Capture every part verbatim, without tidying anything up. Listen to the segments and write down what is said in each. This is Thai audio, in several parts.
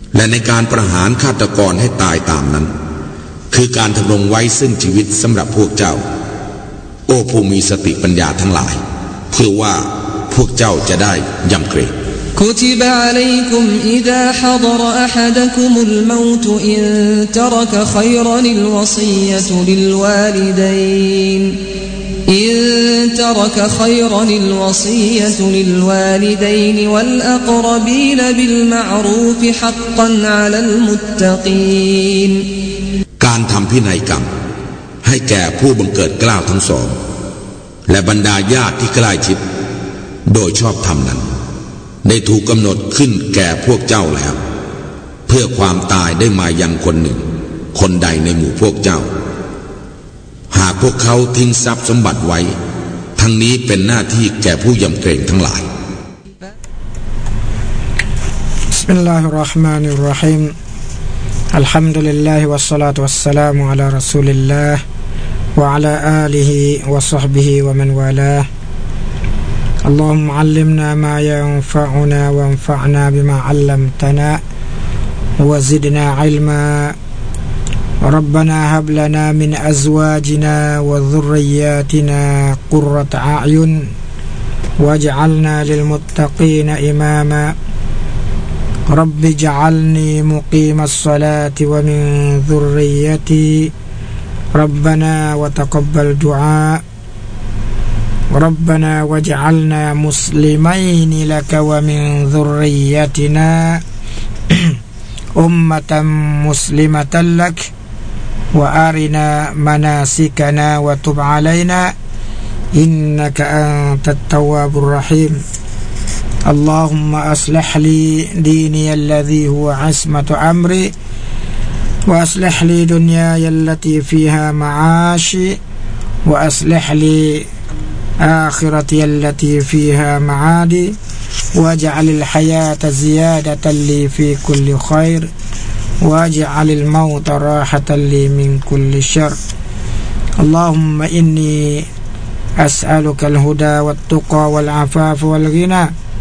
และในการประหารฆาตกรให้ตายตามนั้นคือการทำรงไว้ซึ่งชีวิตสำหรับพวกเจ้าโอ้ผู้มีสติปัญญาทั้งหลายเพื่อว่าพวกเจ้าจะได้ยำเกรง كتب عليكم إذا حضر أحدكم الموت إن ترك خيرا الوصية للوالدين إن ترك خيرا الوصية للوالدين والأقربين بالمعروف حقا على المتقين การทำพินัยกรรมให้แก่ผู้บังเกิดเกล้าทั้งสองและบรรดาญาติที่ใกล้ชิดโดยชอบธรรมนั้นได้ถูกกำหนดขึ้นแก่พวกเจ้าแล้วเพื่อความตายได้มายังคนหนึ่งคนใดในหมู่พวกเจ้าหากพวกเขาทิ้งทรัพย์สมบัติไว้ทั้งนี้เป็นหน้าที่แก่ผู้ยำเกรงทั้งหลายบิสมิลลาฮิรเราะห์มานิรเราะฮีมอัลฮัมดุลิลลาฮิวัสศอลาตุวัสสลามุอะลารอซูลิลลาฮ์วะอะลาอาลิฮิวะศอฮบิฮิวะมันวาลาاللهم علمنا ما ينفعنا وانفعنا بما علمتنا وزدنا علما ربنا هب لنا من أزواجنا وذرياتنا قرة أعين واجعلنا للمتقين إماما رب اجعلني مقيم الصلاة ومن ذريتي ربنا وتقبل دعاء ربنا واجعلنا مسلمين لك ومن ذريتنا أمة مسلمة لك وأرنا مناسكنا وتب علينا إنك أنت التواب الرحيم اللهم أصلح لي ديني الذي هو عصمة أمري وأصلح لي دنياي التي فيها معاشي وأصلح لي آخرتي التي فيها معادي واجعل الحياة زيادة لي في كل خير واجعل الموت راحة لي من كل شر اللهم إني أسألك الهدى والتقى والعفاف والغنى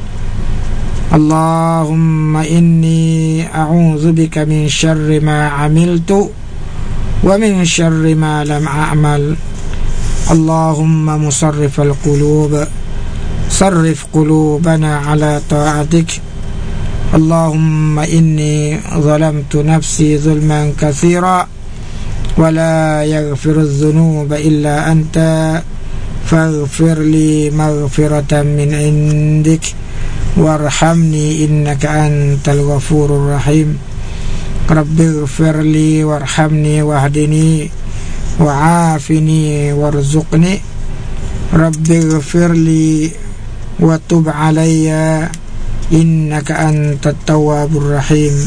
اللهم إني أعوذ بك من شر ما عملت ومن شر ما لم أعمل اللهم مصرف القلوب صرف قلوبنا على طاعتك اللهم إني ظلمت نفسي ظلما كثيرا ولا يغفر الذنوب إلا أنت فاغفر لي مغفرة من عندك وارحمني إنك أنت الغفور الرحيم رب اغفر لي وارحمني واهدني وعافني وارزقني رب اغفر لي وتب علي إنك أنت التواب الرحيم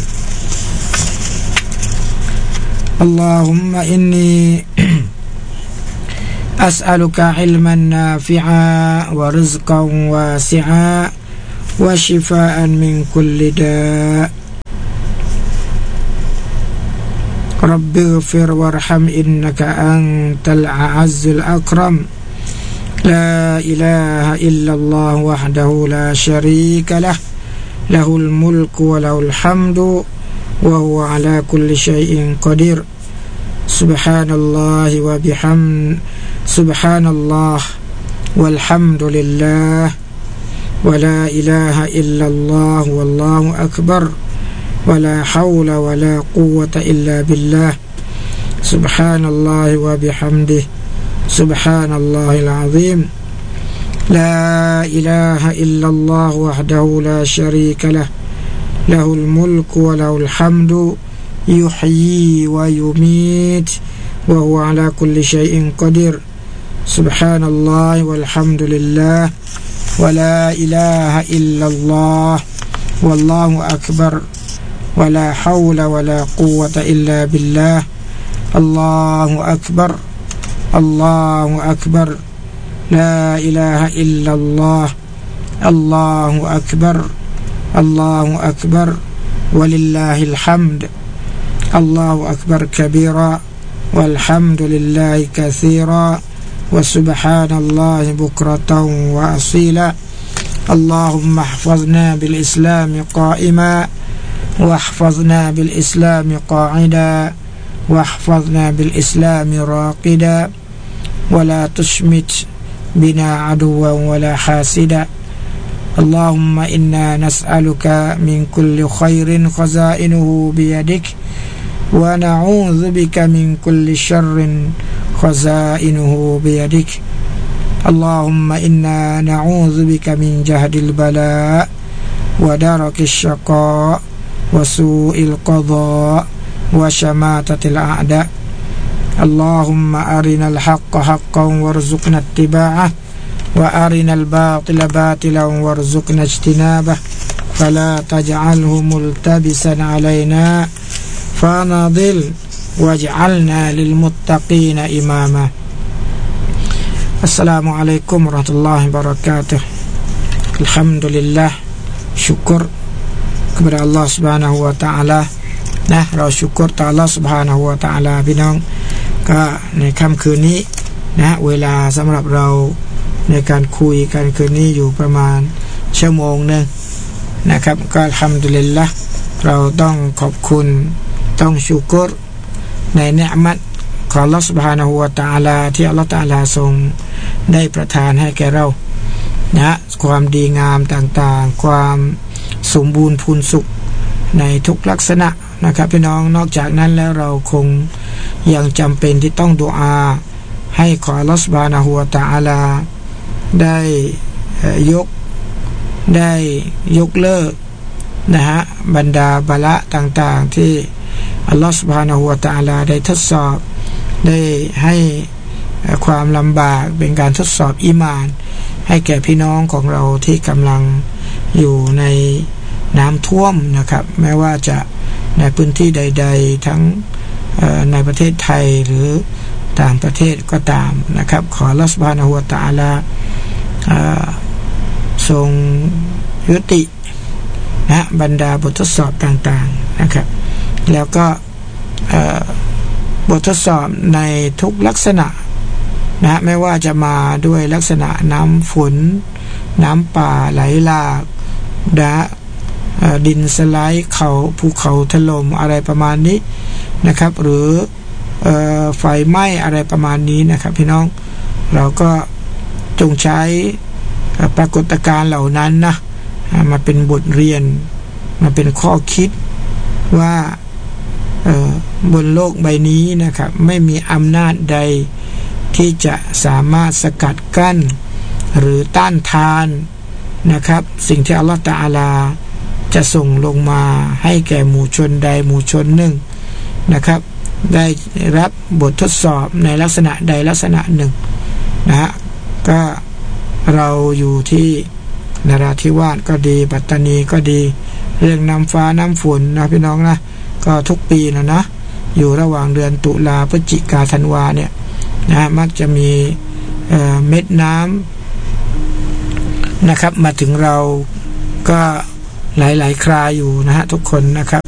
اللهم إني أسألك علما نافعا ورزقا واسعا وشفاء من كل داء رب اغفر وارحم إنك أنت الأعز الأكرم لا إله إلا الله وحده لا شريك له له الملك وله الحمد وهو على كل شيء قدير سبحان الله وبحمد سبحان الله والحمد لله ولا إله إلا الله والله أكبر ولا حول ولا قوة إلا بالله سبحان الله وبحمده سبحان الله العظيم لا إله إلا الله وحده لا شريك له له الملك وله الحمد يحيي ويميت وهو على كل شيء قدير سبحان الله والحمد لله ولا إله إلا الله والله أكبر ولا حول ولا قوة إلا بالله الله أكبر الله أكبر لا إله إلا الله الله أكبر الله أكبر ولله الحمد الله أكبر كبيرا والحمد لله كثيرا وسبحان الله بكرة وأصيلا اللهم احفظنا بالإسلام قائما واحفظنا بالإسلام قاعدا واحفظنا بالإسلام راقدا ولا تشمت بنا عدوا ولا حاسدا اللهم إنا نسألك من كل خير خزائنه بيدك ونعوذ بك من كل شر خزائنه بيدك اللهم إنا نعوذ بك من جهد البلاء ودرك الشقاء وسوء القضاء وشماتة الأعداء اللهم أرنا الحق حقا وارزقنا اتباعه وأرنا الباطل باطلا وارزقنا اجتنابه فلا تجعله ملتبسا علينا فنضل واجعلنا للمتقين إماما السلام عليكم ورحمة الله وبركاته الحمد لله syukur kepada Allah Subhanahu wa taalaนะเราชุกรต่อ Allah Subhanahu wa taala พี่น้องก็ในค่ำคืนนี้นะเวลาสำหรับเราในการคุยกันคืนนี้อยู่ประมาณชั่วโมงนึงนะครับก็อัลฮัมดุลิลละห์เราต้องขอบคุณต้องชุกรในเนือมัตของ Allah Subhanahu wa taala ที่ Allah Taala ทรงได้ประทานให้แก่เรานะความดีงามต่างๆความสมบูรณ์พูนสุขในทุกลักษณะนะครับพี่น้องนอกจากนั้นแล้วเราคงยังจำเป็นที่ต้องดุอาให้ขออัลเลาะห์ซุบฮานะฮูวะตะอาลาได้ยกได้ยกเลิกนะฮะบรรดาบาละต่างๆที่อัลเลาะห์ซุบฮานะฮูวะตะอาลาได้ทดสอบได้ให้ความลำบากเป็นการทดสอบอีหม่านให้แก่พี่น้องของเราที่กำลังอยู่ในน้ำท่วมนะครับแม้ว่าจะในพื้นที่ใดๆทั้งในประเทศไทยหรือต่างประเทศก็ตามนะครับขออัลเลาะห์ซุบฮานะฮูวะตะอาลาทรงยุตินะบรรดาบททดสอบต่างๆนะครับแล้วก็บททดสอบในทุกลักษณะนะไม่ว่าจะมาด้วยลักษณะน้ำฝนน้ำป่าไหลหลากนะดินสไลด์เขาภูเขาถล่มอะไรประมาณนี้นะครับหรือไฟไหม้อะไรประมาณนี้นะครับพี่น้องเราก็จงใช้ปรากฏการณ์เหล่านั้นนะมาเป็นบทเรียนมาเป็นข้อคิดว่าบนโลกใบนี้นะครับไม่มีอำนาจใดที่จะสามารถสกัดกั้นหรือต้านทานนะครับสิ่งที่อัลเลาะห์ตะอาลาจะส่งลงมาให้แก่หมู่ชนใดหมู่ชนหนึ่งนะครับได้รับบททดสอบในลักษณะใดลักษณะหนึ่งนะฮะก็เราอยู่ที่นราธิวาสก็ดีปัตตานีก็ดีเรื่องน้ำฟ้าน้ำฝนนะพี่น้องนะก็ทุกปีนะนะอยู่ระหว่างเดือนตุลาพฤศจิกาธันวาเนี่ยนะมักจะมีเอ่อเม็ดน้ำนะครับมาถึงเราก็หลายๆคราอยู่นะฮะทุกคนนะครับ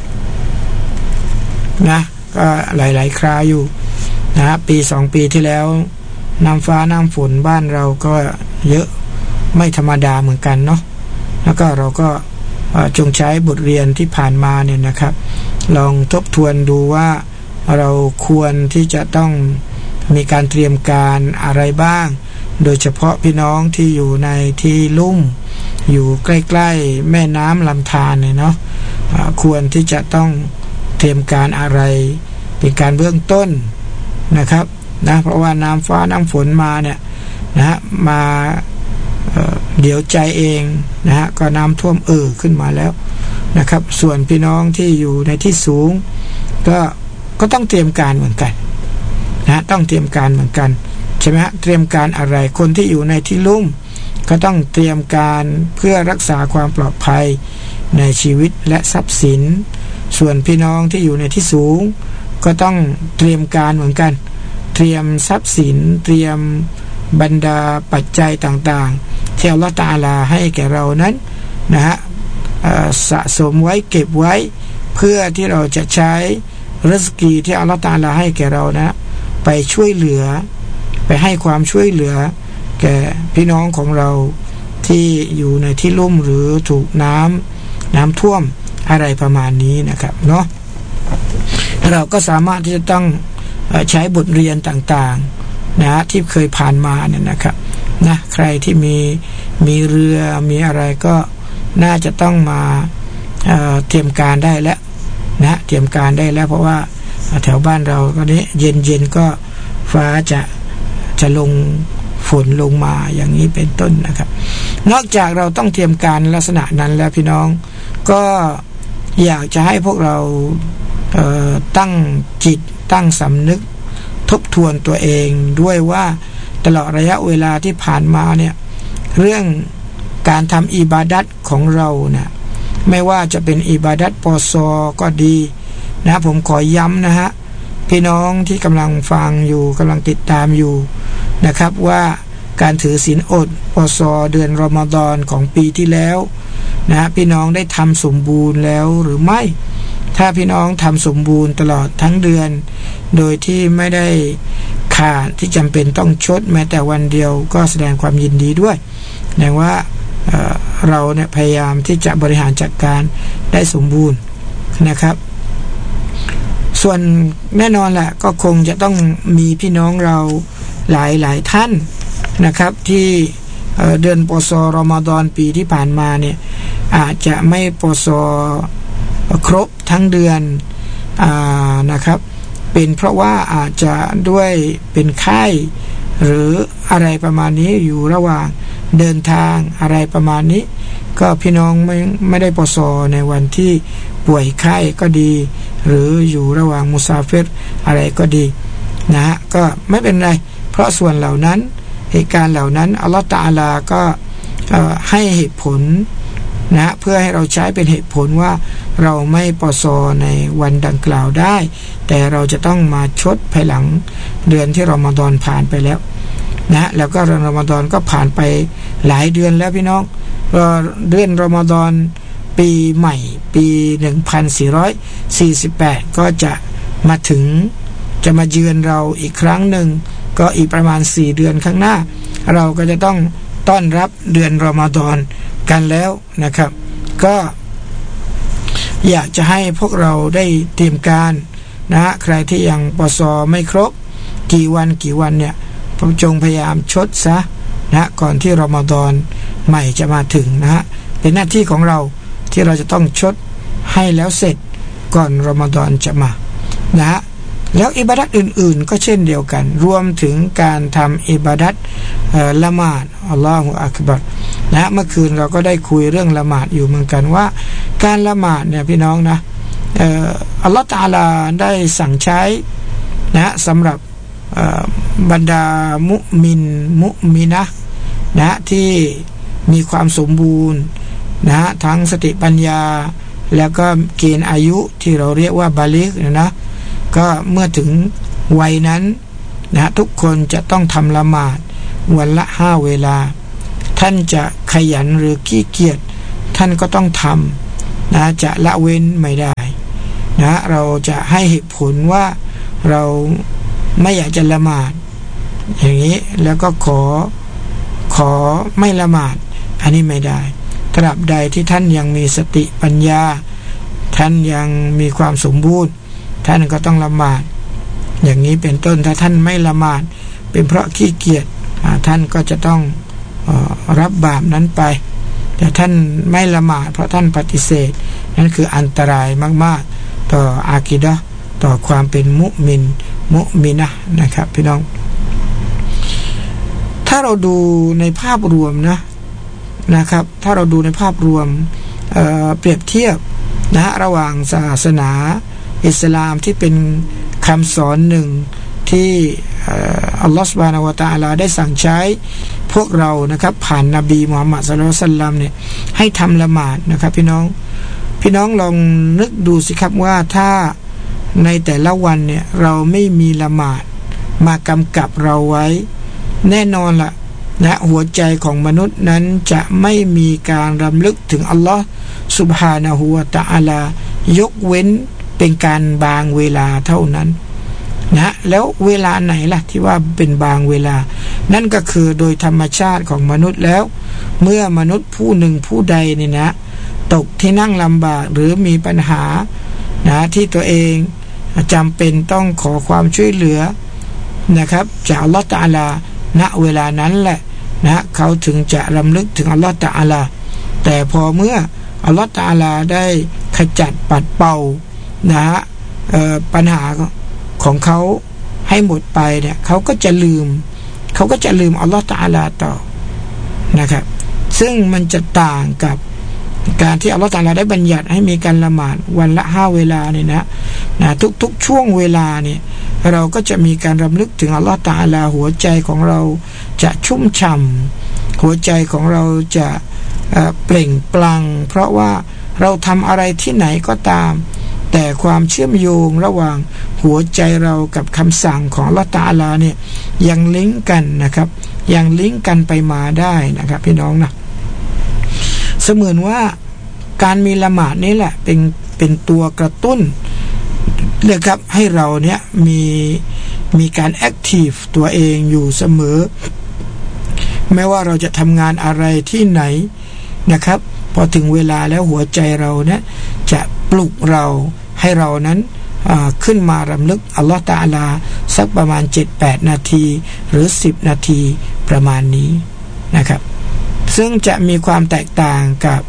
นะก็หลายๆคราอยู่นะฮะปีสองปีที่แล้วน้ำฟ้าน้ำฝนบ้านเราก็เยอะไม่ธรรมดาเหมือนกันเนาะแล้วก็เราก็จงใช้บทเรียนที่ผ่านมาเนี่ยนะครับลองทบทวนดูว่าเราควรที่จะต้องมีการเตรียมการอะไรบ้างโดยเฉพาะพี่น้องที่อยู่ในที่ลุ่มอยู่ใกล้ๆแม่น้ำลำธารเนี่ยเนาะควรที่จะต้องเตรียมการอะไรเป็นการเบื้องต้นนะครับนะเพราะว่าน้ำฟ้าน้ำฝนมาเนี่ยนะฮะมาเอ่อเดี๋ยวใจเองนะฮะก็น้ำท่วมเอ่อขึ้นมาแล้วนะครับส่วนพี่น้องที่อยู่ในที่สูงก็ก็ต้องเตรียมการเหมือนกันนะต้องเตรียมการเหมือนกันใช่ไหมฮะเตรียมการอะไรคนที่อยู่ในที่ลุ่มก็ต้องเตรียมการเพื่อรักษาความปลอดภัยในชีวิตและทรัพย์สินส่วนพี่น้องที่อยู่ในที่สูงก็ต้องเตรียมการเหมือนกันเตรียมทรัพย์สินเตรียมบรรดาปัจจัยต่างๆที่อัลเลาะห์ตะอาลาให้แก่เรานั้นนะฮะสะสมไว้เก็บไว้เพื่อที่เราจะใช้ริสกีที่อัลเลาะห์ตะอาลาให้แก่เรานะไปช่วยเหลือไปให้ความช่วยเหลือแก่พี่น้องของเราที่อยู่ในที่ลุ่มหรือถูกน้ำน้ำท่วมอะไรประมาณนี้นะครับเนาะเราก็สามารถที่จะต้องใช้บทเรียนต่างๆนะที่เคยผ่านมาเนี่ยนะครับนะใครที่มีมีเรือมีอะไรก็น่าจะต้องมาเอ่อเตรียมการได้แล้วนะเตรียมการได้แล้วเพราะว่าแถวบ้านเราก็นี้เย็นๆก็ฟ้าจะจะลงฝนลงมาอย่างนี้เป็นต้นนะครับนอกจากเราต้องเตรียมการลักษณะนั้นแล้วพี่น้องก็อยากจะให้พวกเราเอ่อตั้งจิตตั้งสำนึกทบทวนตัวเองด้วยว่าตลอดระยะเวลาที่ผ่านมาเนี่ยเรื่องการทำอิบาดัตของเราเนี่ยไม่ว่าจะเป็นอิบาดัตปอซอก็ดีนะผมขอย้ำนะฮะพี่น้องที่กำลังฟังอยู่กำลังติดตามอยู่นะครับว่าการถือศีลอดปอซอเดือนรอมฎอนของปีที่แล้วนะพี่น้องได้ทำสมบูรณ์แล้วหรือไม่ถ้าพี่น้องทำสมบูรณ์ตลอดทั้งเดือนโดยที่ไม่ได้ขาดที่จำเป็นต้องชดแม้แต่วันเดียวก็แสดงความยินดีด้วยแสดงว่า เอ่อ เราเนี่ยพยายามที่จะบริหารจัดการได้สมบูรณ์นะครับส่วนแน่นอนแหละก็คงจะต้องมีพี่น้องเราหลายหลายท่านนะครับที่เอ่อเดือนปศรอมฎอนปีที่ผ่านมาเนี่ยอาจจะไม่ปศครบทั้งเดือนอ่านะครับเป็นเพราะว่าอาจจะด้วยเป็นไข้หรืออะไรประมาณนี้อยู่ระหว่างเดินทางอะไรประมาณนี้ก็พี่น้องไม่ไม่ได้ปศในวันที่ป่วยไข้ก็ดีหรืออยู่ระหว่างมุซาฟิรอะไรก็ดีนะฮะก็ไม่เป็นไรเพราะส่วนเหล่านั้นเหตุการณ์เหล่านั้นอัลลอฮฺตะอาลาก็ให้เหตุผลนะเพื่อให้เราใช้เป็นเหตุผลว่าเราไม่ปศในวันดังกล่าวได้แต่เราจะต้องมาชดภายหลังเดือนที่รอมฎอนผ่านไปแล้วนะแล้วก็รอมฎอนก็ผ่านไปหลายเดือนแล้วพี่น้องเดือนรอมฎอนปีใหม่ปีหนึ่งพันสี่ร้อยสี่สิบแปดก็จะมาถึงจะมาเยือนเราอีกครั้งหนึ่งก็อีกประมาณสี่เดือนข้างหน้าเราก็จะต้องต้อนรับเดือนรอมฎอนกันแล้วนะครับก็อยากจะให้พวกเราได้เตรียมการนะฮะใครที่ยังปศไม่ครบกี่วันกี่วันเนี่ยผมจงพยายามชดซะนะก่อนที่รอมฎอนใหม่จะมาถึงนะฮะเป็นหน้าที่ของเราที่เราจะต้องชดให้แล้วเสร็จก่อนรอมฎอนจะมานะฮะแล้วอิบาดัตอื่นๆก็เช่นเดียวกันรวมถึงการทำอิบาดัตละหมาดอัลลอฮฺอักบัรนะเมื่อคืนเราก็ได้คุยเรื่องละหมาดอยู่เหมือนกันว่าการละหมาดเนี่ยพี่น้องนะอัลลอฮฺตะอาลาได้สั่งใช้นะสำหรับบรรดามุมินมุมินะนะที่มีความสมบูรณ์นะทั้งสติปัญญาแล้วก็เกณฑ์อายุที่เราเรียกว่าบาลิกนะนะก็เมื่อถึงวัยนั้นนะทุกคนจะต้องทำละหมาดวันละห้าเวลาท่านจะขยันหรือขี้เกียจท่านก็ต้องทำนะจะละเว้นไม่ได้นะเราจะให้เหตุผลว่าเราไม่อยากจะละหมาดอย่างนี้แล้วก็ขอขอไม่ละหมาดอันนี้ไม่ได้ตราบใดที่ท่านยังมีสติปัญญาท่านยังมีความสมบูรณ์ท่านก็ต้องละหมาดอย่างนี้เป็นต้นถ้าท่านไม่ละหมาดเป็นเพราะขี้เกียจท่านก็จะต้องเอ่อรับบาปนั้นไปแต่ท่านไม่ละหมาดเพราะท่านปฏิเสธนั่นคืออันตรายมากๆต่ออากีดะห์ต่อความเป็นมุมินมุมินะนะครับพี่น้องถ้าเราดูในภาพรวมนะนะครับถ้าเราดูในภาพรวม เอ่อ เปรียบเทียบนะระหว่างศาสนาอิสลามที่เป็นคำสอนหนึ่งที่อัลลอฮฺซุบฮานะฮูวะตะอาลาได้สั่งใช้พวกเรานะครับผ่านนบีมุฮัมมัดศ็อลลัลลอฮุอะลัยฮิวะซัลลัมเนี่ยให้ทำละหมาดนะครับพี่น้องพี่น้องลองนึกดูสิครับว่าถ้าในแต่ละวันเนี่ยเราไม่มีละหมาดมากำกับเราไว้แน่นอนละนะหัวใจของมนุษย์นั้นจะไม่มีการรำลึกถึงอัลลอฮฺซุบฮานะฮูวะตะอาลายกเว้นเป็นการบางเวลาเท่านั้นนะแล้วเวลาไหนล่ะที่ว่าเป็นบางเวลานั่นก็คือโดยธรรมชาติของมนุษย์แล้วเมื่อมนุษย์ผู้หนึ่งผู้ใดเนี่ยนะตกที่นั่งลำบากหรือมีปัญหานะที่ตัวเองจำเป็นต้องขอความช่วยเหลือนะครับจากอัลลอฮฺตะอาลาณเวลานั้นแหละนะเขาถึงจะรำลึกถึงอัลลอฮฺตะอาลาแต่พอเมื่ออัลลอฮฺตะอาลาได้ขจัดปัดเป่านะฮะปัญหาของเขาให้หมดไปเนี่ยเขาก็จะลืมเขาก็จะลืมอัลลอฮฺตะอาลาต่อนะครับซึ่งมันจะต่างกับการที่อัลลอฮฺตะอาลาได้บัญญัติให้มีการละหมาดวันละห้าเวลาเนี่ยนะนะทุกๆช่วงเวลาเนี่ยเราก็จะมีการรำลึกถึงอัลลอฮฺตะอาลาหัวใจของเราจะชุ่มฉ่ำหัวใจของเราจะเปล่งปลั่งเพราะว่าเราทำอะไรที่ไหนก็ตามแต่ความเชื่อมโยงระหว่างหัวใจเรากับคำสั่งของอัลเลาะห์ตะอาลาเนี่ยยังลิงก์กันนะครับยังลิงก์กันไปมาได้นะครับพี่น้องนะเสมือนว่าการมีละหมาดนี่แหละเป็นเป็นตัวกระตุ้นนะครับให้เราเนี่ยมีมีการแอคทีฟตัวเองอยู่เสมอไม่ว่าเราจะทำงานอะไรที่ไหนนะครับพอถึงเวลาแล้วหัวใจเราเนี่ยจะปลุกเราให้เรานั้นขึ้นมารำลึกอัลลอฮฺตะอาลาสักประมาณ เจ็ดแปด นาทีหรือสิบนาทีประมาณนี้นะครับซึ่งจะมีความแตกต่างกับ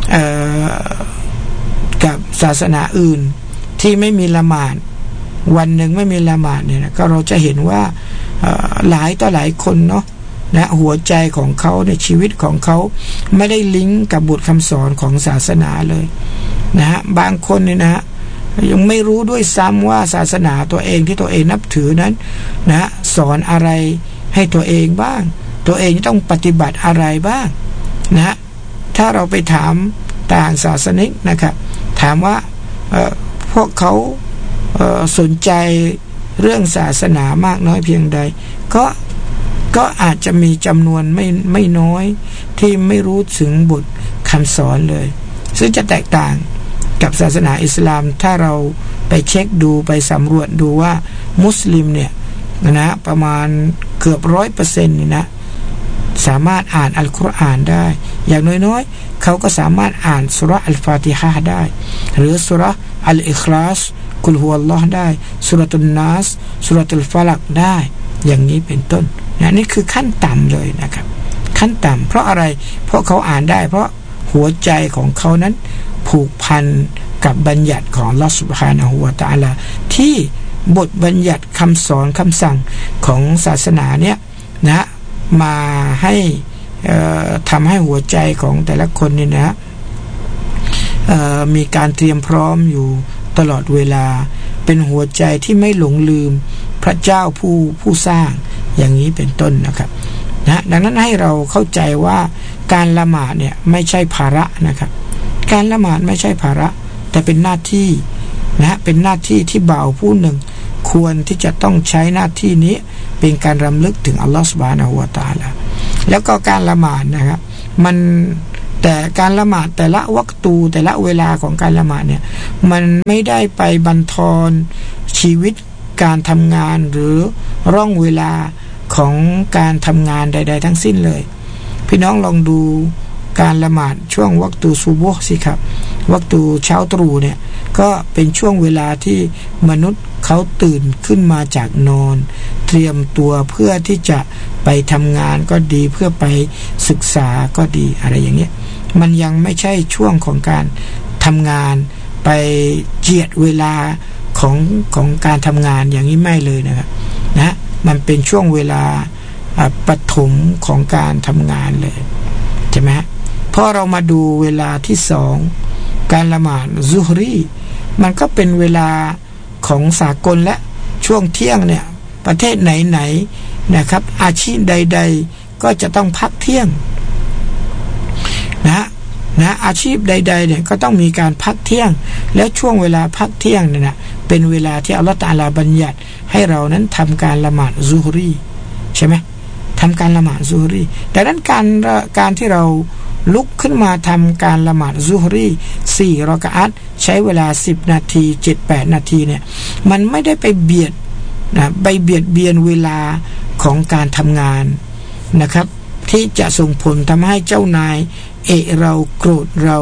กับศาสนาอื่นที่ไม่มีละหมาดวันหนึ่งไม่มีละหมาดเนี่ยนะก็เราจะเห็นว่าหลายต่อหลายคนเนาะนะหัวใจของเขาในชีวิตของเขาไม่ได้ลิงก์กับบทคำสอนของศาสนาเลยนะฮะบางคนเนี่ยนะยังไม่รู้ด้วยซ้ำว่าศาสนาตัวเองที่ตัวเองนับถือนั้นนะสอนอะไรให้ตัวเองบ้างตัวเองต้องปฏิบัติอะไรบ้างนะถ้าเราไปถามต่างศาสนิกนะครับถามว่าพวกเขาสนใจเรื่องศาสนามากน้อยเพียงใดก็ก็อาจจะมีจำนวนไม่ไม่น้อยที่ไม่รู้ถึงบทคำสอนเลยซึ่งจะแตกต่างกับศาสนาอิสลามถ้าเราไปเช็คดูไปสำรวจดูว่ามุสลิมเนี่ยนะประมาณเกือบร้อยเปอร์เซ็นต์นี่นะสามารถอ่านอัลกุรอานได้อย่างน้อยๆเขาก็สามารถอ่านสุเราะห์อัลฟาติฮะห์ได้หรือสุเราะห์อัลอิคลาสกุลฮุวัลลอฮ์ได้สุเราะตุนนัสสุเราะตุลฟะลักได้อย่างนี้เป็นต้นนะนี่คือขั้นต่ำเลยนะครับขั้นต่ำเพราะอะไรเพราะเขาอ่านได้เพราะหัวใจของเขานั้นผูกพันกับบัญญัติของอัลเลาะห์ซุบฮานะฮูวะตะอาลาที่บทบัญญัติคำสอนคำสั่งของศาสนาเนี่ยนะมาให้ทำให้หัวใจของแต่ละคนนี่นะมีการเตรียมพร้อมอยู่ตลอดเวลาเป็นหัวใจที่ไม่หลงลืมพระเจ้าผู้ผู้สร้างอย่างนี้เป็นต้นนะครับนะดังนั้นให้เราเข้าใจว่าการละหมาดเนี่ยไม่ใช่ภาระนะครับการละหมาดไม่ใช่ภาระแต่เป็นหน้าที่นะเป็นหน้าที่ที่บ่าวผู้หนึ่งควรที่จะต้องใช้หน้าที่นี้เป็นการรำลึกถึงอัลลอฮฺซุบฮานะฮูวะตะอาลาแล้วก็การละหมาดนะครับมันแต่การละหมาดแต่ละวักตูแต่ละเวลาของการละหมาดเนี่ยมันไม่ได้ไปบั่นทอนชีวิตการทำงานหรือร่องเวลาของการทำงานใดๆทั้งสิ้นเลยพี่น้องลองดูการละหมาดช่วงวักตูซุบฮ์สิครับวักตูเช้าตรู่เนี่ยก็เป็นช่วงเวลาที่มนุษย์เขาตื่นขึ้นมาจากนอนเตรียมตัวเพื่อที่จะไปทำงานก็ดีเพื่อไปศึกษาก็ดีอะไรอย่างเงี้ยมันยังไม่ใช่ช่วงของการทำงานไปเจียดเวลาของของการทำงานอย่างนี้ไม่เลยนะครับนะมันเป็นช่วงเวลาปฐมของการทำงานเลยใช่ไหมฮะพอเรามาดูเวลาที่สองการละหมาดซุฮรีมันก็เป็นเวลาของสากลและช่วงเที่ยงเนี่ยประเทศไหนๆนะครับอาชีพใดๆก็จะต้องพักเที่ยงนะนะอาชีพใดๆเนี่ยก็ต้องมีการพักเที่ยงแล้วช่วงเวลาพักเที่ยงเนี่ยนะเป็นเวลาที่อัลเลาะห์ตะอาลาบัญญัติให้เรานั้นทำการละหมาดซุฮรีใช่ไหมทำการละหมาดซุฮรีแต่นั้นการการที่เราลุกขึ้นมาทำการละหมาดซุฮรีสี่รอกะอัตใช้เวลาสิบนาที เจ็ดแปด นาทีเนี่ยมันไม่ได้ไปเบียดนะไปเบียดเบียนเวลาของการทำงานนะครับที่จะส่งผลทำให้เจ้านายเอะเราโกรธเรา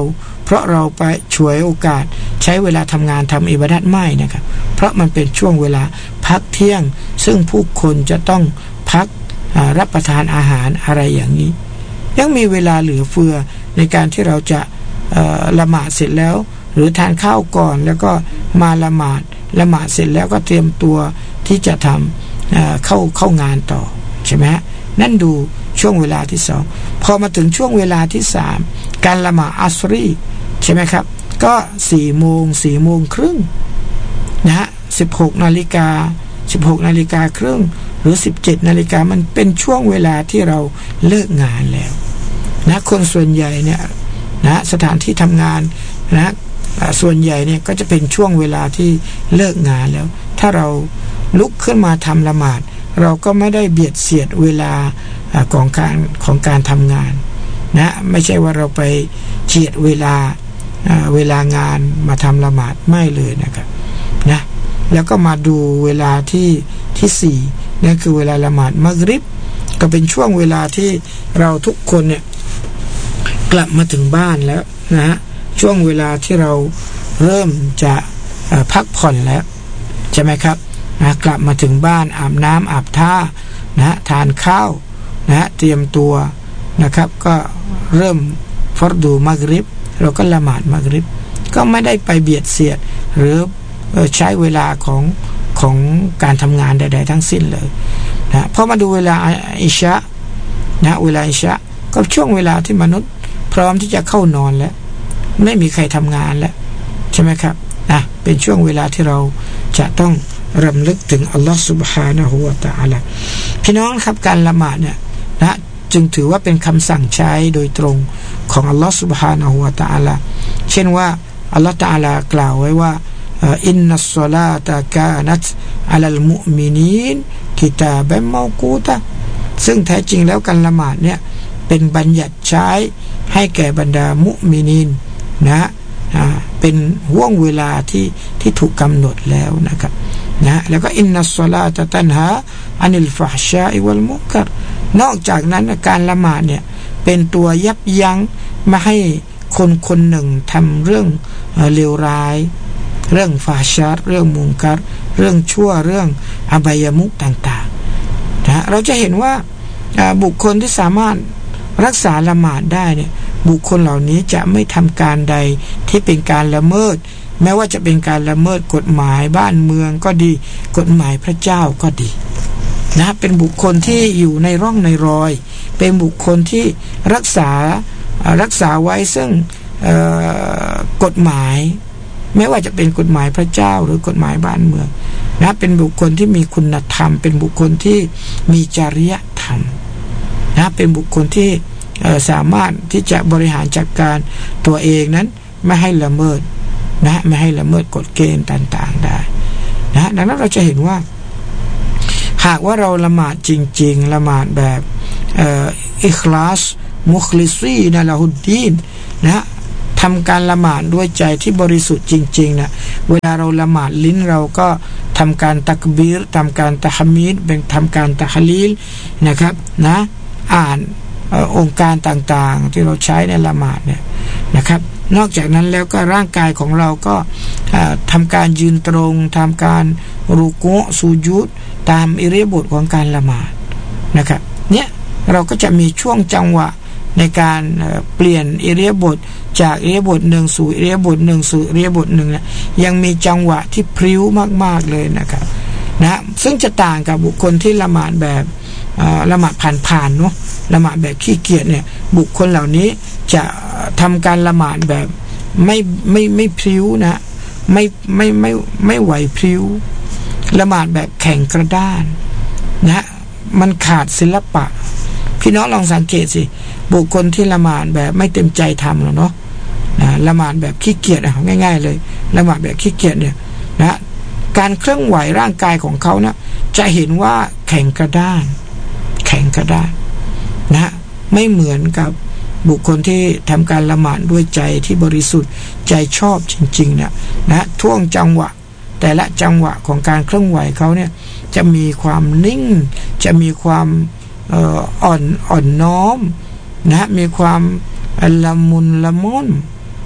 เพราะเราไปฉวยโอกาสใช้เวลาทำงานทำอิบาดะห์ไม่นะครับเพราะมันเป็นช่วงเวลาพักเที่ยงซึ่งผู้คนจะต้องพักรับประทานอาหารอะไรอย่างนี้ยังมีเวลาเหลือเฟือในการที่เราจะละหมาดเสร็จแล้วหรือทานข้าวก่อนแล้วก็มาละหมาดละหมาดเสร็จแล้วก็เตรียมตัวที่จะทำเอ่อเข้าเข้างานต่อใช่ไหมฮะนั่นดูช่วงเวลาที่สองพอมาถึงช่วงเวลาที่สามการละหมาดอัสรีใช่ไหมครับก็สี่โมงสี่โมงครึ่งนะฮะสิบหกนาฬิกาสิบหกนาฬิกาครึ่งหรือสิบเจ็ดนาฬิกามันเป็นช่วงเวลาที่เราเลิกงานแล้วนะคนส่วนใหญ่เนี่ยนะสถานที่ทำงานนะส่วนใหญ่เนี่ยก็จะเป็นช่วงเวลาที่เลิกงานแล้วถ้าเราลุกขึ้นมาทำละหมาดเราก็ไม่ได้เบียดเสียดเวลาของการของการทำงานนะไม่ใช่ว่าเราไปเจียดเวลาเวลางานมาทำละหมาดไม่เลยนะครับนะแล้วก็มาดูเวลาที่ที่สี่นั่นคือเวลาละหมาดมักริบก็เป็นช่วงเวลาที่เราทุกคนเนี่ยกลับมาถึงบ้านแล้วนะฮะช่วงเวลาที่เราเริ่มจะพักผ่อนแล้วใช่ไหมครับนะกลับมาถึงบ้านอาบน้ำอาบท่านะทานข้าวนะเตรียมตัวนะครับก็เริ่มฟารดูมักริบเราก็ละหมาดมักริบก็ไม่ได้ไปเบียดเสียดหรือใช้เวลาของของการทำงานใดๆทั้งสิ้นเลยนะพอมาดูเวลาอิชะนะเวลาอิชะก็ช่วงเวลาที่มนุษย์พร้อมที่จะเข้านอนแล้วไม่มีใครทำงานแล้วใช่ไหมครับนะเป็นช่วงเวลาที่เราจะต้องรำลึกถึงอัลลอฮฺ سبحانه และ تعالى พี่น้องครับการละหมาดเนี่ยนะจึงถือว่าเป็นคำสั่งใช้โดยตรงของอัลลอฮฺ سبحانه และ تعالى เช่นว่าอัลลอฮฺ تعالى กล่าวไว้ว่าอินนัสศอลาตะกานัตอะลัลมุมินีนกิตาบัมเมากูตะซึ่งแท้จริงแล้วการละหมาดเนี่ยเป็นบัญญัติใช้ให้แก่บรรดามุมินีนนะเป็นห่วงเวลาที่ที่ถูกกำหนดแล้วนะครับนะแล้วก็อินนัสศอลาตะตันฮาอานิลฟะฮ์ชาอิวัลมุนกัรนอกจากนั้นการละหมาดเนี่ยเป็นตัวยับยั้งไม่ให้คนคนหนึ่งทำเรื่องเลวร้ายเรื่องฟาชาร์เรื่องมุนกัรเรื่องชั่วเรื่องอบายมุขต่างๆนะเราจะเห็นว่าบุคคลที่สามารถรักษาละหมาดได้เนี่ยบุคคลเหล่านี้จะไม่ทำการใดที่เป็นการละเมิดแม้ว่าจะเป็นการละเมิดกฎหมายบ้านเมืองก็ดีกฎหมายพระเจ้าก็ดีนะเป็นบุคคลที่อยู่ในร่องในรอยเป็นบุคคลที่รักษารักษาไว้ซึ่งกฎหมายไม่ว่าจะเป็นกฎหมายพระเจ้าหรือกฎหมายบ้านเมืองนะเป็นบุคคลที่มีคุณธรรมเป็นบุคคลที่มีจริยธรรมนะเป็นบุคคลที่สามารถที่จะบริหารจัดการตัวเองนั้นไม่ให้ละเมิดนะไม่ให้ละเมิดกฎเกณฑ์ต่างๆได้นะดังนั้นเราจะเห็นว่าหากว่าเราละหมาดจริงๆละหมาดแบบอิคลาสมุคลิซีนะละฮุดดีนนะทำการละหมาดด้วยใจที่บริสุทธิ์จริงๆนะเวลาเราละหมาดลิ้นเราก็ทำการตักบีรทำการตะฮมีดเป็นทำการตะฮลีลนะครับนะอ่านองค์การต่างๆที่เราใช้ในละหมาดเนี่ยนะครับนอกจากนั้นแล้วก็ร่างกายของเราก็ทำการยืนตรงทำการรุกุสุญูดตามอิริยาบถของการละหมาดนะครับเนี่ยเราก็จะมีช่วงจังหวะในการเปลี่ยนอิริยาบถจากอิริยาบถหนึ่งสู่อิริยาบถหนึ่งสู่อิริยาบถหนึ่งเนี่ยยังมีจังหวะที่พริ้วมากๆเลยนะครับนะซึ่งจะต่างกับบุคคลที่ละหมาดแบบละหมาดผ่านๆเนาะละหมาดแบบขี้เกียจเนี่ยบุคคลเหล่านี้จะทำการละหมาดแบบไม่ไม่ไม่พริ้วนะไม่ไม่ไม่ไม่ไหวพริ้วละหมาดแบบแข็งกระด้านนะมันขาดศิลปะพี่น้องลองสังเกตสิบุคคลที่ละหมาดแบบไม่เต็มใจทำหรอกเนาะนะละหมาดแบบขี้เกียจอ่ะง่ายๆเลยละหมาดแบบขี้เกียจเนี่ยนะการเคลื่อนไหวร่างกายของเขานะจะเห็นว่าแข็งกระด้านแข็งกระด้านนะไม่เหมือนกับบุคคลที่ทำการละหมาดด้วยใจที่บริสุทธิ์ใจชอบจริงๆเนี่ยนะท่วงจังหวะแต่ละจังหวะของการเคลื่อนไหวเขาเนี่ยจะมีความนิ่งจะมีความเอ่ออ่อนอ่อนน้อมนะมีความละมุนละม่อน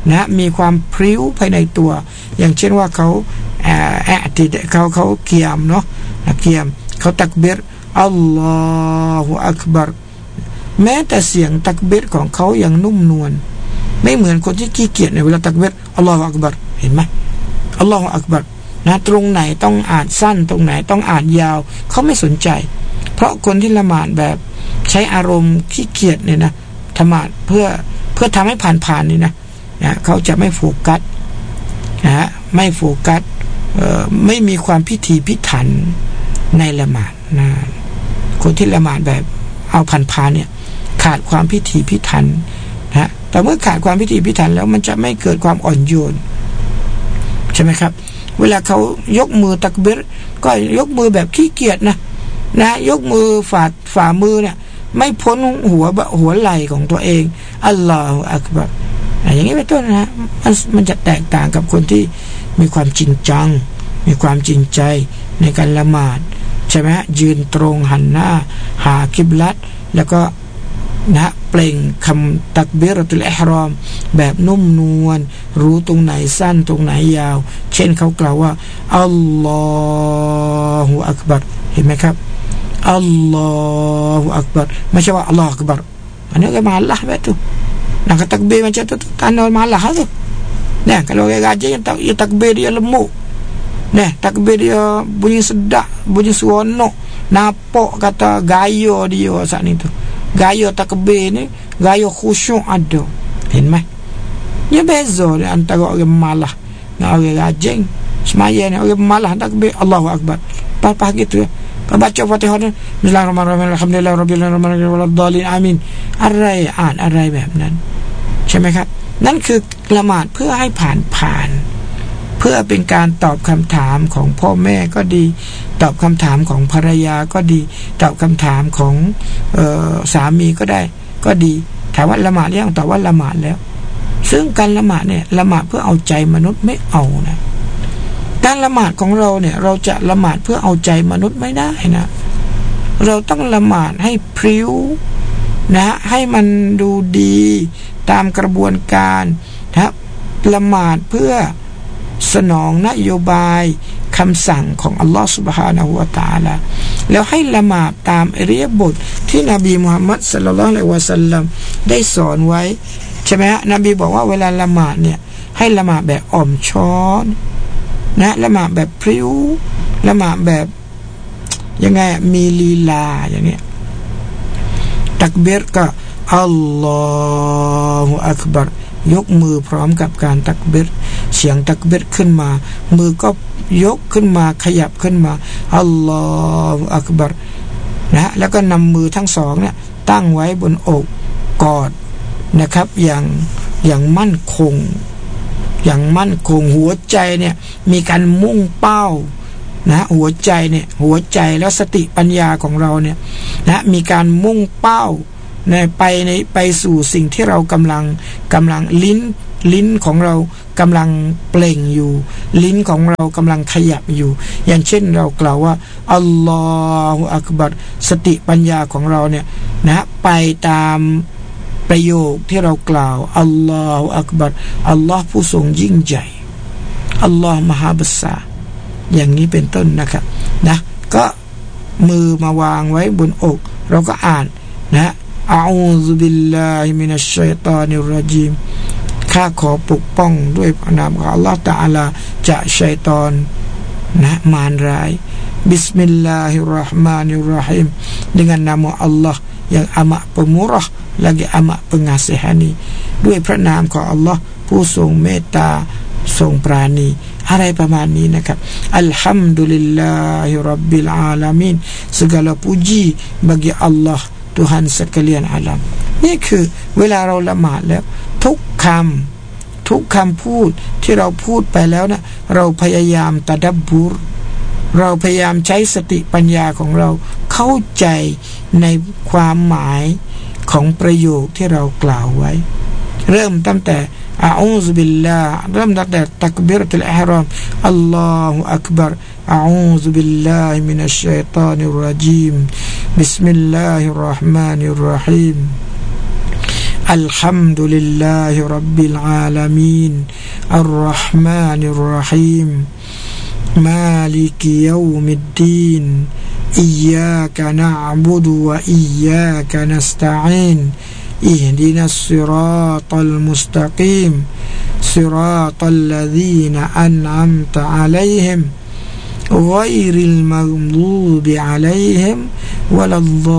นะมีความพริ้วภายในตัวอย่างเช่นว่าเขาแอะติดเขาเขาเกียมเนาะเกียมเขาตักบิรอัลลอฮฺอักบัรแม้แต่เสียงตักบิรของเขาอย่างนุ่มนวลไม่เหมือนคนที่ขี้เกียจในเวลาตักบิรอัลลอฮฺอักบัรเห็นไหมอัลลอฮฺอักบัรนะตรงไหนต้องอ่านสั้นตรงไหนต้องอ่านยาวเขาไม่สนใจเพราะคนที่ละหมาดแบบใช้อารมณ์ขี้เกียจเนี่ยนะละหมาดเพื่อเพื่อทำให้ผ่านๆนี่นะนะเขาจะไม่โฟกัสนะไม่โฟกัสไม่มีความพิถีพิถันในละหมาดนะคนที่ละหมาดแบบเอาผ่านๆเนี่ยขาดความพิถีพิถันนะแต่เมื่อขาดความพิถีพิถันแล้วมันจะไม่เกิดความอ่อนโยนใช่ไหมครับเวลาเขายกมือตักบิรก็ยกมือแบบขี้เกียจนะนะยกมือฝ่าฝ่ามือเนี่ยไม่พ้นหัวหัวไหล่ของตัวเองอัลลอฮฺอักบัรอย่างนี้เป็นต้นนะมันมันจะแตกต่างกับคนที่มีความจริงจังมีความจริงใจในการละหมาดใช่ไหมฮะยืนตรงหันหน้าหากิบลัตแล้วก็นะเปล่งคำตักบิรตุลอิห์รอมแบบนุ่มนวลรู้ตรงไหนสั้นตรงไหนยาวเช่นเขากล่าวว่าอัลลอฮฺอักบัรเห็นไหมครับอัลลอฮฺอักบัรไม่ใช่ว่าอัลลอฮฺอักบัรอันนี้ก็มาอัลลอฮฺbetul nak takbir macam tu tanda malah tu nah kalau orang gaji yang tak ya takbir dia lemuk nah takbir dia bunyi sedak bunyi seronok nampak kata gaya dia saat ni tu gaya takbir ni gaya khusyuk ada ห็นไหมdia beza dia antara orang malah dengan orang rajin semaya ni orang malah takbir Allahu Akbar pas-pas gitu ya baca Fatihah ni Bismillahirrahmanirrahim Alhamdulillahirabbil alamin waladdallin amin อะไรอ่านอะไรแบบนั้นใช่ไหมครับนั่นคือละหมาดเพื่อให้ผ่านผ่านเพื่อเป็นการตอบคำถามของพ่อแม่ก็ดีตอบคำถามของภรรยาก็ดีตอบคำถามของเอ่อสามีก็ได้ก็ดีถามว่าละหมาดยังตอบว่าละหมาดแล้วซึ่งการละหมาดเนี่ยละหมาดเพื่อเอาใจมนุษย์ไม่เอานะการละหมาดของเราเนี่ยเราจะละหมาดเพื่อเอาใจมนุษย์ไม่ได้นะเราต้องละหมาดให้พริ้วนะให้มันดูดีตามกระบวนการนะละหมาดเพื่อสนองนโยบายคำสั่งของอัลลอฮฺ سبحانه และ تعالى แล้วให้ละหมาดตามอิริยาบถที่นบีมุฮัมมัดศ็อลลัลลอฮุอะลัยฮิวะซัลลัมได้สอนไว้ใช่ไหมฮะนบีบอกว่าเวลาละหมาดเนี่ยให้ละหมาดแบบอ่อมช้อนนะละหมาดแบบพริ้วละหมาดแบบยังไงมีลีลาอย่างเนี้ยตักบิรก็อัลลอฮฺอักบัรยกมือพร้อมกับการตักบิรเสียงตักบิรขึ้นมามือก็ยกขึ้นมาขยับขึ้นมาอัลลอฮฺอักบัรนะแล้วก็นำมือทั้งสองเนี่ยตั้งไว้บนอกกอดนะครับอย่างอย่างมั่นคงอย่างมั่นคงหัวใจเนี่ยมีการมุ่งเป้านะหัวใจเนี่ยหัวใจแล้วสติปัญญาของเราเนี่ยนะมีการมุ่งเป้าในไปในไปสู่สิ่งที่เรากำลังกำลังลิ้นลิ้นของเรากำลังเปล่งอยู่ลิ้นของเรากำลังขยับอยู่อย่างเช่นเรากล่าวว่าอัลลอฮฺอักบัรสติปัญญาของเราเนี่ยนะไปตามประโยคที่เรากล่าวอัลลอฮฺอักบัรอัลลอฮ์ผู้ทรงยิ่งใหญ่อัลลอฮ์มหาบัสสาอย่างนี้เป็นต้นนะครับนะก็มือมาวางไว้บนอกเราก็อ่านนะอะอูซุบิลลาฮิมินัชชัยฏอนิรเราะญีมข้าขอปกป้องด้วยพระนามของอัลลอฮฺตะอาลาจากชัยฏอนนะมารร้ายบิสมิลลาฮิรเราะห์มานิรเราะฮีมdengan nama Allah yang amat pemurah lagi amat pengasihani ด้วยพระนามของอัลลอฮ์ผู้ทรงเมตตาทรงปราณีอะไรประมาณนี้นะครับอัลฮัมดุลิลลาฮิร็อบบิลอาลามีน segala puji bagi Allah Tuhan sekalian alam นี่คือเวลาเราละหมาดแล้วทุกคำทุกคำพูดที่เราพูดไปแล้วนะเราพยายามตะดับบุรเราพยายามใช้สติปัญญาของเราเข้าใจในความหมายของประโยคที่เรากล่าวไว้เริ่มตั้งแต่อะอูซุบิลลาห์เริ่มตั้งแต่ตักบิรตุลอิห์รอมอัลลอฮุอักบัรอะอูซุบิลลาฮิมินัชชัยฏอนิรเราะญีมบิสมิลลาฮิรเราะห์มานิรเราะฮีมอัลฮัมดุลิลลาฮิร็อบบิลอาลามีนอัรเราะห์มานิรเราะฮีมมาลิกิยอมิดดีนอิยยากะนะอ์บุดุวะอิยยากะนัสตะอีนอิฮดินัสศิราตัลมุสตะกีมศิราตัลลซีนอันอัมตะอะลัยฮิมغير المغضوب عليهم ولا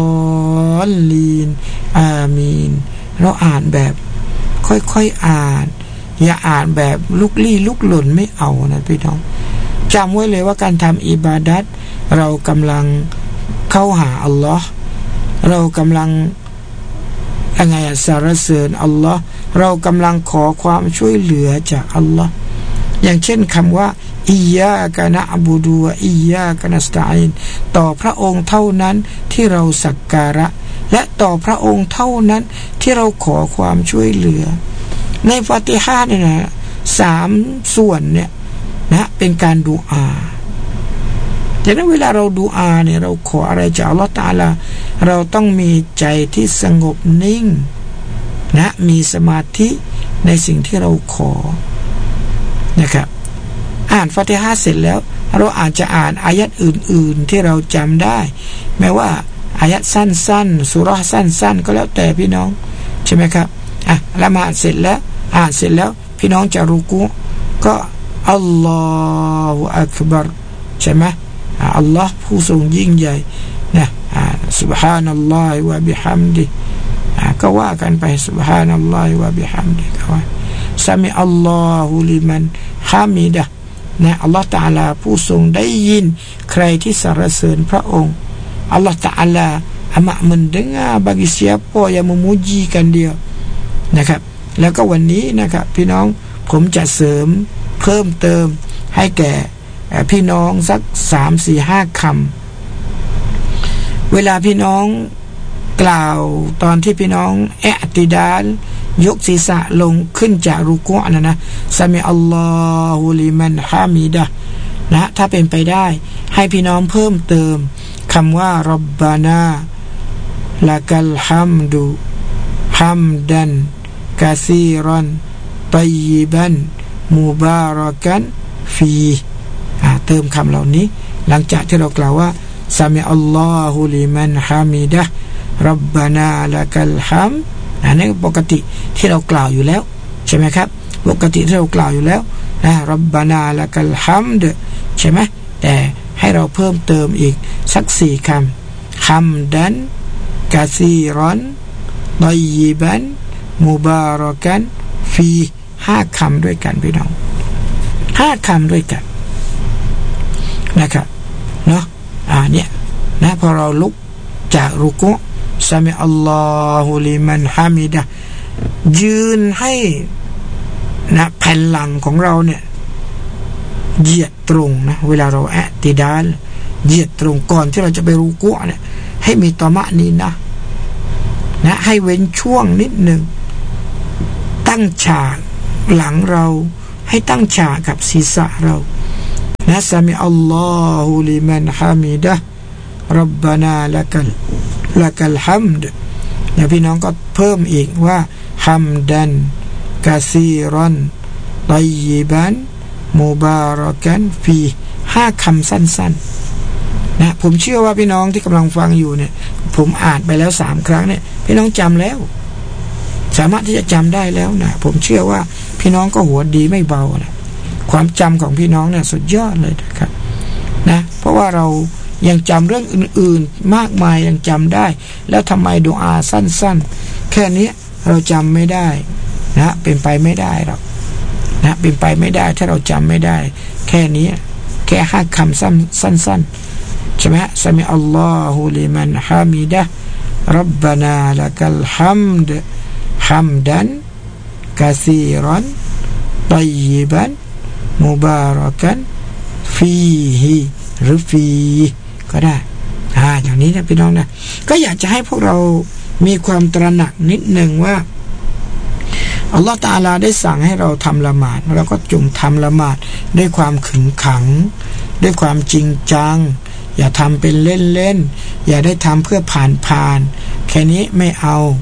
الضالين อามีนเราอ่านแบบค่อยๆอ่านอย่าอ่านแบบลุกลี้ลุกหล่นไม่เอานะพี่น้องจำไว้เลยว่าการทำอิบาดัตเรากำลังเข้าหาอัลลอฮ์เรากำลังยังไงสรรเสริญอัลลอฮ์เรากำลังขอความช่วยเหลือจากอัลลอฮ์อย่างเช่นคำว่าอิยยากะนะอ์บุดุวะอิยยากะนัสตะอีนต่อพระองค์เท่านั้นที่เราสักการะและต่อพระองค์เท่านั้นที่เราขอความช่วยเหลือในฟาติฮะห์เนี่ยนะสามส่วนเนี่ยนะเป็นการดุอาดังนั้นเวลาเราดุอาเนี่ยเราขออะไรจากอัลเลาะห์ตะอาลาเราต้องมีใจที่สงบนิ่งนะมีสมาธิในสิ่งที่เราขอนะครับอ่านฟาติฮะห์เสร็จแล้วเราอาจจะอ่านอายัดอื่นๆที่เราจำได้แม้ว่าอายัดสั้นๆซูเราะห์สั้นๆก็แล้วแต่พี่น้องใช่ไหมครับอ่ะละหมาดเสร็จแล้วอ่านเสร็จแล้วพี่น้องจะรุกูก็อัลลอฮฺอักบัรใช่ไหมอัลลอฮ์ผู้ทรงยิ่งใหญ่นะซุบฮานัลลอฮิวะบิฮัมดิก็ว่ากันไปซุบฮานัลลอฮิวะบิฮัมดิก็ว่าซะมิอัลลอฮุลิมันฮามิดะนะอัลลอฮ์ตะอาลาผู้ทรงได้ยินใครที่สรรเสริญพระองค์อัลลอฮ์ตะอาลาamat mendengar bagi siapa yang memujikan diaนะครับแล้วก็วันนี้นะครับพี่น้องผมจะเสริมเพิ่มเติมให้แก่พี่น้องสัก สาม สี่ ห้า คำเวลาพี่น้องกล่าวตอนที่พี่น้องเอติดาลยกศีรษะลงขึ้นจากรุกูอ์นะนะซะมิอัลลอฮุลิมันฮามิดะนะถ้าเป็นไปได้ให้พี่น้องเพิ่มเติมคำว่าร็อบบานาละกัลฮัมดุฮัมดันกะซีรันตัยยิบันมุบารักันฟีเติมคำเหล่านี้หลังจากที่เรากล่าวว่าซะมิอัลลอฮุลิมันฮามิดะร็อบบานาละกัลฮัมอันนี้ปกติที่เรากล่าวอยู่แล้วใช่ไหมครับปกติที่เรากล่าวอยู่แล้วนะร็อบบานาละกัลฮัมดใช่ไหมแต่ให้เราเพิ่มเติมอีกสักสี่คำฮัมดันกะซีรันตัยยิบันมุบารักันฟีห้าคำด้วยกันพี่น้องห้าคำด้วยกันนะครับเนาะอ่าเนี่ยนะพอเราลุกจากรุกูซะมิอัลลอฮุลิมันฮามิดะยืนให้นะแผ่นหลังของเราเนี่ยเหยียดตรงนะเวลาเราอะติดาลเหยียดตรงก่อนที่เราจะไปรุกูเนี่ยให้มีตอมะนีนะนะให้เว้นช่วงนิดหนึ่งตั้งฉากหลังเราให้ตั้งฉากกับศีรษะเรานะซะมิอัลลอฮุลิมันฮามิดะร็อบบานาละกัลละกัลฮัมดนะพี่น้องก็เพิ่มอีกว่าฮัมดันกะซีรันตัยยิบันมุบารักันฟีห้าคำสั้นๆนะผมเชื่อว่าพี่น้องที่กำลังฟังอยู่เนี่ยผมอ่านไปแล้วสามครั้งเนี่ยพี่น้องจำแล้วสามารถที่จะจำได้แล้วนะผมเชื่อว่าพี่น้องก็หัวดีไม่เบานะความจำของพี่น้องเนี่ยสุดยอดเลยนะครับนะเพราะว่าเรายังจำเรื่องอื่นๆมากมายยังจำได้แล้วทำไมดุอาสั้นๆแค่นี้เราจำไม่ได้นะเป็นไปไม่ได้หรอกนะเป็นไปไม่ได้ถ้าเราจำไม่ได้แค่นี้แค่ห้าคำสั้นๆใช่ไหมซะมิอัลลอฮุลิมันฮามิดะร็อบบานาละกัลฮัมดฮัมดันกะซีรันตัยยิบันมุบารักันฟีฮิหรือฟีก็ได้อ่าอย่างนี้นะพี่น้องนะก็อยากจะให้พวกเรามีความตระหนักนิดหนึ่งว่าอัลลอฮฺตะอาลาได้สั่งให้เราทำละหมาดเราก็จงทำละหมาดด้วยความขึงขังด้วยความจริงจังอย่าทำเป็นเล่นๆอย่าได้ทำเพื่อผ่านผ่านแค่นี้ไม่เอา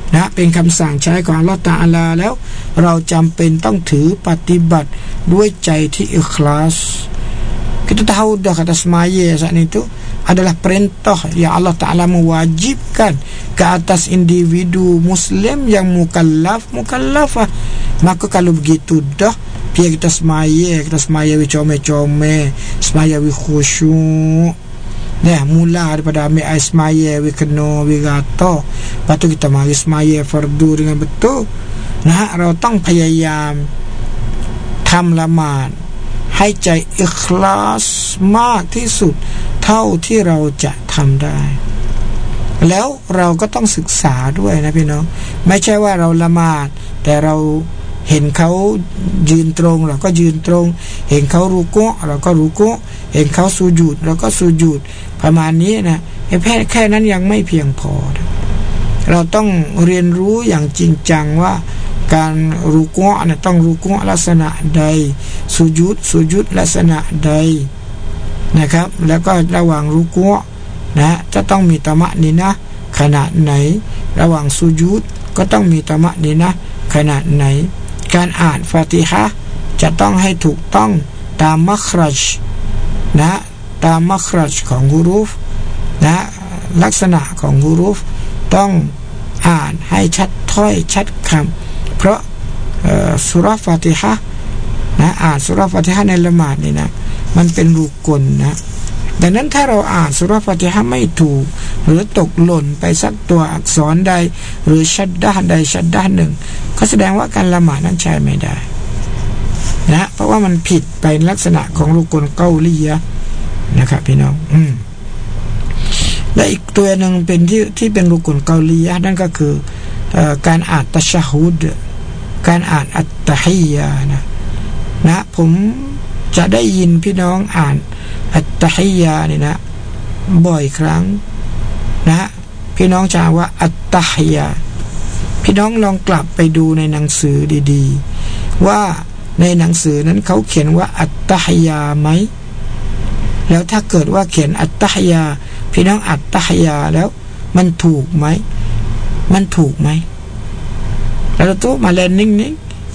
นะเป็นคำสั่งใช้ของอัลเลาะห์ตะอาลาแล้วเราจำเป็นต้องถือปฏิบัติด้วยใจที่อิคลาส kita tahu dah kata semaya saat itu adalah perintah yang Allah Ta'ala mewajibkan ke atas individu muslim yang mukallaf mukallafah. Maka kalau begitu dah biar kita semaya, kita semaya wi comel-comel, semaya wi khusyuk. Nah, mula daripada ambil air semaya wi kena wi rata. Lepas tu kita mari semaya fardu dengan betul. Nah,เราต้องพยายามทำละหมาดให้ใจอิคลาสมากที่สุดเท่าที่เราจะทำได้แล้วเราก็ต้องศึกษาด้วยนะพี่น้องไม่ใช่ว่าเราละหมาดแต่เราเห็นเขายืนตรงเราก็ยืนตรงเห็นเขารุกุเราก็รุกุเห็นเขาสุญูดเราก็สุญูดประมาณนี้นะแค่แค่นั้นยังไม่เพียงพอนะเราต้องเรียนรู้อย่างจริงจังว่าการรุกุเนี่ยต้องรุกุลักษณะใดสุญูดสุญูดลักษณะใดนะครับแล้วก็ระหว่างรุกุนะจะต้องมีตะมะนีนะขนาดไหนระหว่างสุญูดก็ต้องมีตะมะนีนะขนาดไหนการอ่านฟาติฮะห์จะต้องให้ถูกต้องตามมัครัจนะตามมัครัจของฮุรูฟนะลักษณะของฮุรูฟต้องอ่านให้ชัดถ้อยชัดคำเพราะสุราะห์ฟาติฮะห์นะอ่านสุราะห์ฟาติฮะห์ในละหมาดนี่นะมันเป็นรุกลนะดังนั้นถ้าเราอ่านสุราะห์ฟาติฮะห์ไม่ถูกหรือตกหล่นไปสักตัวอักษรใดหรือชัดดะห์ใดชัดดะห์หนึ่งก็แสดงว่าการละหมาดนั้นใช้ไม่ได้นะเพราะว่ามันผิดไปลักษณะของรุกลเกาลียะห์นะครับพี่น้องอืมและอีกตัวหนึ่งเป็นที่ที่เป็นรุกลเกาลียะห์นั่นก็คือเอ่อการอ่านตัชฮุดการอ่านอัตตะฮียะห์นะนะผมจะได้ยินพี่น้องอ่านอัตตะฮียะห์นี่นะบ่อยครั้งนะพี่น้องจะว่าอัตตะฮียะห์พี่น้องลองกลับไปดูในหนังสือดีๆว่าในหนังสือนั้นเขาเขียนว่าอัตตะฮียะห์ไหมแล้วถ้าเกิดว่าเขียนอัตตะฮียะห์พี่น้องอัตตะฮียะห์แล้วมันถูกไหมมันถูกไหมแล้วtu malah ning-ning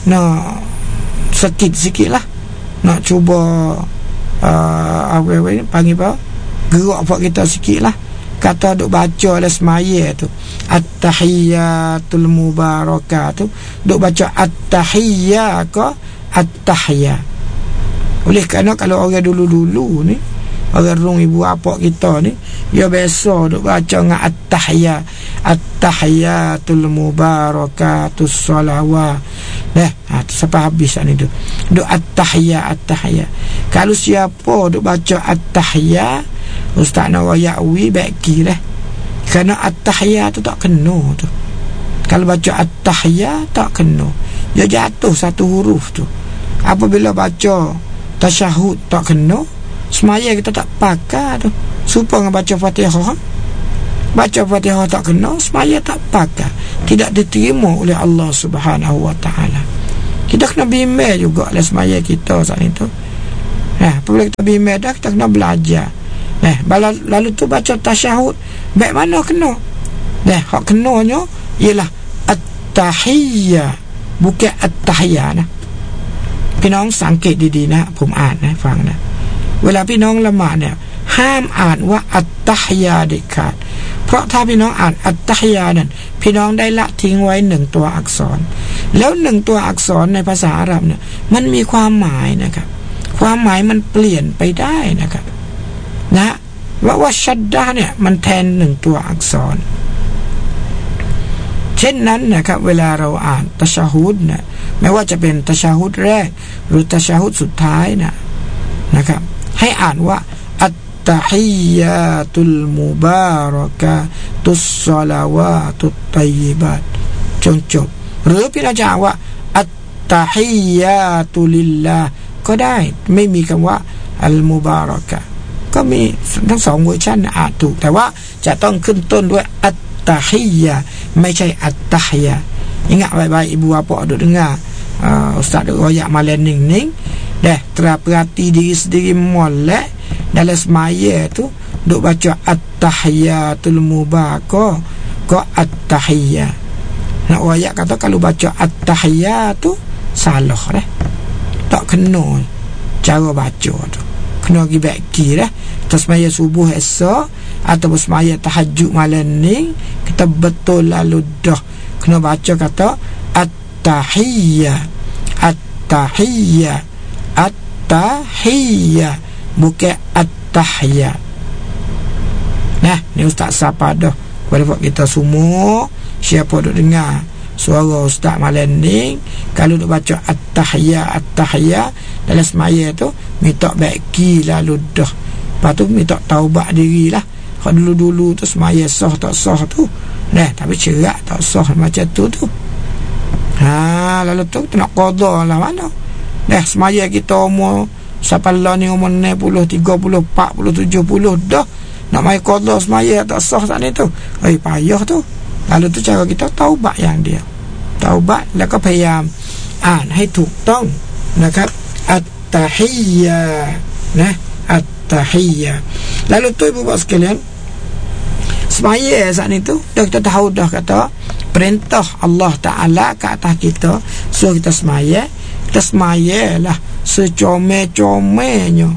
nak sakit sikit lah nak cuba uh, apa ni panggil apa gerak buat kita sikit lah kata duk baca dalam semaya tu at-tahiyyatul mubarakah tu duk baca at-tahiyya ke at-tahiyya oleh kerana kalau orang dulu-dulu ni orang rung ibu apa kita ni dia biasa duk baca dengan at-tahiyya at-tahiyyatul mubarakatus salawat dah ha sampai habis ni tu duk at-tahiyya at-tahiyya kalau siapa duk baca at-tahiyya ustaz nak wayawi baki dah kerana at-tahiyya tu tak kena tu kalau baca at-tahiyya tak kena dia jatuh satu huruf tu apabila baca tasyahud tak kena semaya kita tak pakai tu supaya baca Fatihah baca Fatihah tak kena semaya tak pakai tidak diterima oleh Allah Subhanahu wa taala. Kita kena bimbang juga oleh semaya kita saat itu. Nah, apabila kita bimbang dah kita kena belajar. Nah, lalu tu baca tasyahud baik mana kena? Nah, hak kenanya ialah at-tahiyyah bukan at-tahiyyah nah. พี่น้องสังเกตดีๆนะผมอ่านให้ฟังนะเวลาพี่น้องละหมาดเนี่ยห้ามอ่านว่าอัตตะฮิยาเด็ดขาดเพราะถ้าพี่น้องอ่านอัตตะฮิยานั้นพี่น้องได้ละทิ้งไว้หนึ่งตัวอักษรแล้วหนึ่งตัวอักษรในภาษาอาหรับเนี่ยมันมีความหมายนะครับความหมายมันเปลี่ยนไปได้นะครับนะว่าว่าชัดดะห์เนี่ยมันแทนหนึ่งตัวอักษรเช่นนั้นนะครับเวลาเราอ่านตัชฮุดเนี่ยไม่ว่าจะเป็นตัชฮุดแรกหรือตัชฮุดสุดท้ายนะนะครับให้อ่านว่าอัตตะฮิยาตุลมุบารอกะตุสศอลาวาตุตฏอยยิบาตจนจบหรือพี่น้องจะอ่านว่าอัตตะฮิยาตุลิลลาห์ก็ได้ไม่มีคำว่าอัลมุบารอกะก็มีทั้งสองเวอร์ชันอ่านถูกแต่ว่าจะต้องขึ้นต้นด้วยอัตตะฮิยาไม่ใช่อัตตะฮิยาingat baik-baik ibu bapa duk dengar uh, ustaz duk royak malam ning-ning dah terperhati diri sendiri molek dalam semaya tu duk baca at-tahiyatul mubarakah ko at-tahiyya Nak wayak kata kalau baca at-tahiyat tu salah dah. Tak kena cara baca tu. Kena pergi baki dah. Kita semaya subuh esok ataupun semaya tahajud malam ni, kita betul lalu dah kena baca kata at-tahiyat, at-tahiyat, at-tahiyat, bukan at-tahiyat. Nah, ni Ustaz siapa dah kepada kita semua, siapa duk dengar suara Ustaz malam ni, kalau duk baca at-tahiyat, at-tahiyat dalam semaya tu, minta baki lalu dah. Lepas tu minta taubat dirilah. Kalau dulu-dulu tu semaya sah tak sah tu, nah, tapi cerak tak sah macam tu tu. Ha, lalu tu kita nak qada lah mana. Dah semaya kita umur sampai lah ni umur enam puluh, tiga puluh, empat puluh, tujuh puluh dah nak mai qada semaya tak sah saat ni tu. Eh, payah tu. Lalu tu cara kita taubat yang dia. Taubat แล้วก็พยายามอ่านให้ถูกต้องนะครับ at-tahiyya นะ at-tahiyya. Lalu tu ibu bapa sekalian, semaya saat itu dah kita tahu dah kata perintah Allah Ta'ala ke atas kita, suruh kita semaya, kita semayalah secomel-comelnya,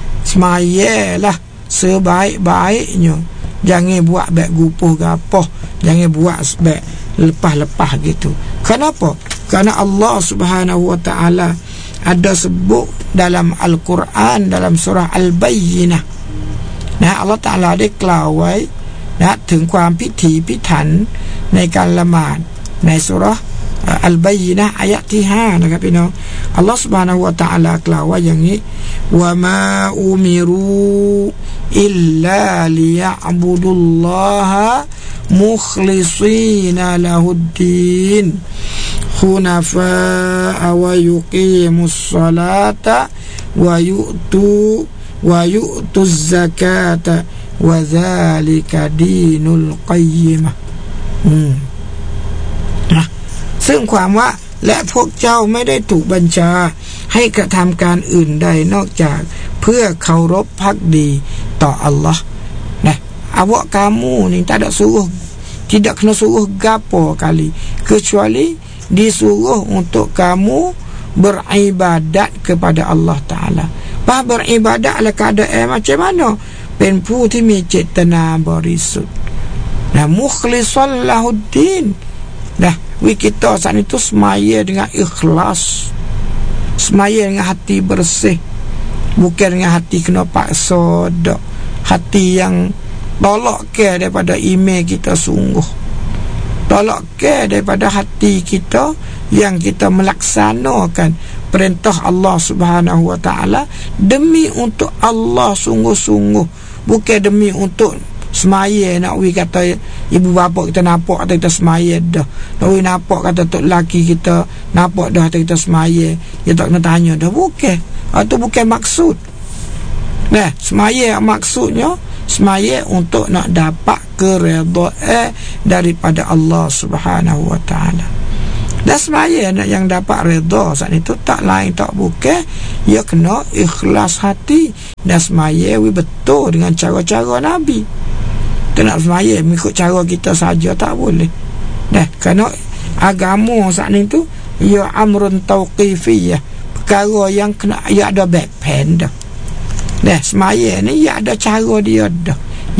semayalah sebaik-baiknya. Jangan buat baik gupuh gapoh, jangan buat baik lepas-lepas gitu. Kenapa? Kerana Allah Subhanahu Wa Ta'ala ada sebut dalam Al-Quran, dalam surah Al-Bayyinah. Nah, Allah Ta'ala ได้กล่าวไว้นะถึงความพิถีพิถันในการละหมาดในสุเราะห์อัลบัยนะห์อายะห์ที่ห้านะครับพี่น้องอัลลอฮฺ سبحانه และ تعالى กล่าวว่าอย่างนี้วะมาอุมิรูอิลลาลิยะอ์บุดุลลอฮะมุคลิซีนละฮุดดีนคุนฟาอะวะยุกีมุศศอลาตะวะยุตูวะยุตุซซะกาตะวะซาลิกะดีนุลกัยยิมะอืมนะซึ่งความว่าและพวกเจ้าไม่ได้ถูกบัญชาให้กระทำการอื่นใดนอกจากเพื่อเคารพภักดีต่ออัลลอฮ์นะawak kamu ni tak ada suruh, tidak kena suruh gapo kali kecuali disuruh untuk kamu beribadat kepada Allah Ta'ala. Bah beribadat ala keadaan macam mana? เป็นผู้ที่มีเจตนาบริสุทธิ์นะมุคลิซัลลาฮุดดีนนะwe kita saat itu semaya dengan ikhlas, semaya dengan hati bersih, bukan dengan hati kena paksa dak, hati yang tolak ke daripada iman kita sungguh, tolak ke daripada hati kita yang kita melaksanakan perintah Allah Subhanahu Wa Ta'ala demi untuk Allah sungguh-sungguh, bukan demi untuk semaya. Nak we kata ibu bapa kita nampak kata kita semaya dah, nak we nampak kata tok laki kita nampak dah kata kita semaya, dia tak kena tanya dah, bukan. Itu bukan maksud. Nah, semaya maksudnya semaya untuk nak dapat keredaan daripada Allah Subhanahu Wa Ta'ala. Dan semaya nak yang dapat redha saat itu tak lain tak bukan, ia kena ikhlas hati. Dan semaya we betul dengan cara-cara Nabi. Kita nak semaya mengikut cara kita saja tak boleh. Dah, kerana agama saat itu ia amrun tauqifiyah, perkara yang kena ia ada backpan dah. Dah, semaya ni ia ada cara dia dah.